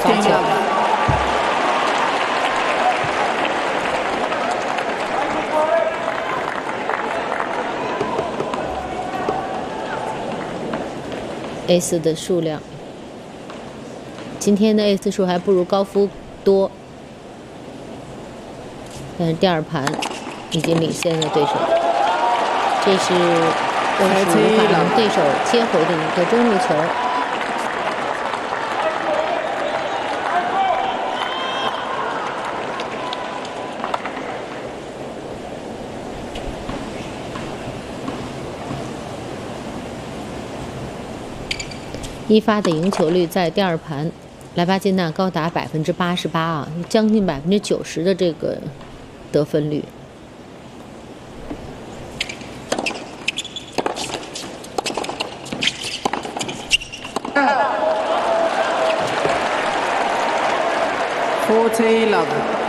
发球。ace 的数量，今天的 ace 数还不如高夫多，但是第二盘已经领先了对手。这是又是无法让对手接回的一个中路球。一发的赢球率在第二盘，莱巴金纳高达88%啊，将近90%的这个得分率。 40-11。